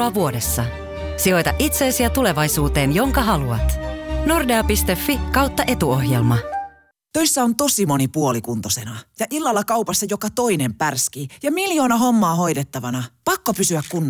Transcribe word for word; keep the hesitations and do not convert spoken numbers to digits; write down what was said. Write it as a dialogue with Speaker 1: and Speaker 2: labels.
Speaker 1: euroa vuodessa. Sijoita itseesi ja tulevaisuuteen, jonka haluat. Nordea piste fi kautta etuohjelma.
Speaker 2: Töissä on tosi moni puolikuntoisena ja illalla kaupassa joka toinen pärskii ja miljoona hommaa hoidettavana. Pakko pysyä kunnossa.